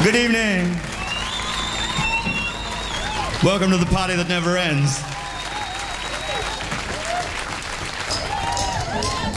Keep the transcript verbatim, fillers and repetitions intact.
Good evening. Welcome to the party that never ends.